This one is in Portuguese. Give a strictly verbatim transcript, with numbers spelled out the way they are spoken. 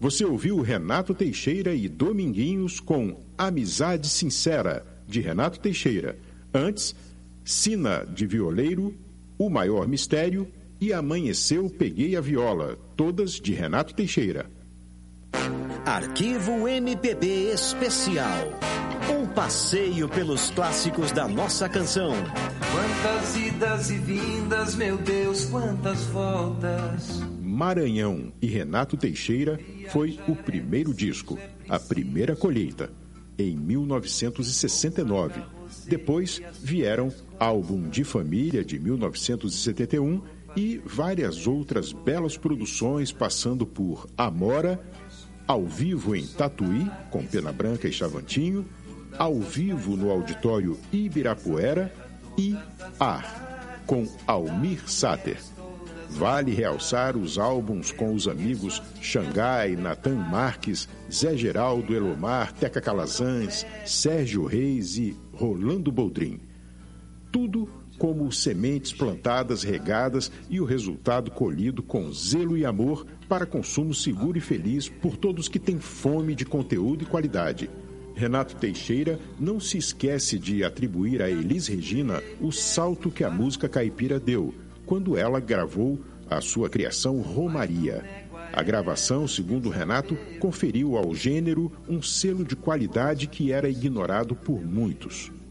Você ouviu Renato Teixeira e Dominguinhos com Amizade Sincera, de Renato Teixeira. Antes, Sina de Violeiro, O Maior Mistério e Amanheceu, Peguei a Viola, todas de Renato Teixeira. Arquivo M P B Especial. Um passeio pelos clássicos da nossa canção. Quantas idas e vindas, meu Deus, quantas voltas. Maranhão e Renato Teixeira foi o primeiro disco, a primeira colheita, em mil novecentos e sessenta e nove. Depois vieram Álbum de Família, de mil novecentos e setenta e um, e várias outras belas produções, passando por Amora, Ao Vivo em Tatuí, com Pena Branca e Chavantinho, Ao Vivo no Auditório Ibirapuera e Ar, com Almir Sater. Vale realçar os álbuns com os amigos Xangai, Natan Marques, Zé Geraldo, Elomar, Teca Calazans, Sérgio Reis e Rolando Boldrin. Tudo como sementes plantadas, regadas e o resultado colhido com zelo e amor para consumo seguro e feliz por todos que têm fome de conteúdo e qualidade. Renato Teixeira não se esquece de atribuir a Elis Regina o salto que a música caipira deu, quando ela gravou a sua criação Romaria. A gravação, segundo Renato, conferiu ao gênero um selo de qualidade que era ignorado por muitos.